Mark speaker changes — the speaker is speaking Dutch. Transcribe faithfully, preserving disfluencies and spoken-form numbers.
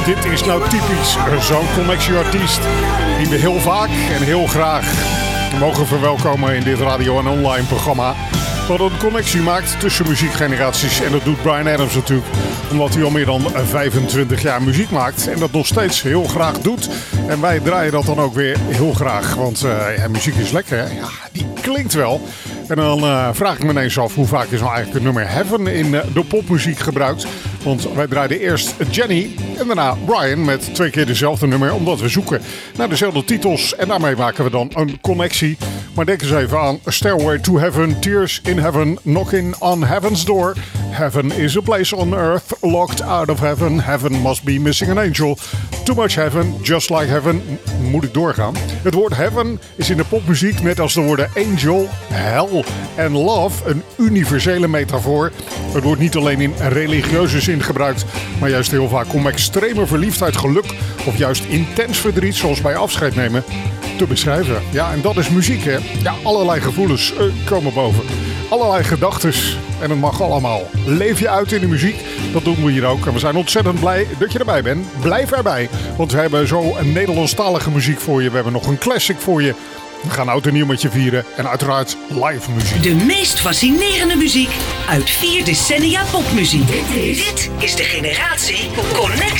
Speaker 1: Dit is nou typisch zo'n connectieartiest die we heel vaak en heel graag mogen verwelkomen in dit radio- en online programma. Wat een connectie maakt tussen muziekgeneraties. En dat doet Bryan Adams natuurlijk, omdat hij al meer dan vijfentwintig jaar muziek maakt. En dat nog steeds heel graag doet. En wij draaien dat dan ook weer heel graag. Want uh, ja, muziek is lekker, hè? Ja, die klinkt wel. En dan uh, vraag ik me ineens af, hoe vaak is nou eigenlijk het nummer Heaven in uh, de popmuziek gebruikt? Want wij draaiden eerst Jenny en daarna Bryan met twee keer dezelfde nummer. Omdat we zoeken naar dezelfde titels. En daarmee maken we dan een connectie. Maar denk eens even aan Stairway to Heaven, Tears in Heaven, Knocking on Heaven's Door. Heaven is a place on earth, locked out of heaven. Heaven must be missing an angel. Too much heaven, just like heaven. Moet ik doorgaan? Het woord heaven is in de popmuziek net als de woorden angel, hell en love een universele metafoor. Het wordt niet alleen in religieuze zin gebruikt, maar juist heel vaak om extreme verliefdheid, geluk of juist intens verdriet, zoals bij afscheid nemen, te beschrijven. Ja, en dat is muziek, hè? Ja, allerlei gevoelens uh, komen boven. Allerlei gedachtes. En het mag allemaal. Leef je uit in de muziek. Dat doen we hier ook. En we zijn ontzettend blij dat je erbij bent. Blijf erbij. Want we hebben zo een Nederlandstalige muziek voor je. We hebben nog een classic voor je. We gaan oud en nieuw met je vieren. En uiteraard live muziek.
Speaker 2: De meest fascinerende muziek uit vier decennia popmuziek. Dit is, Dit is de generatie Connectie.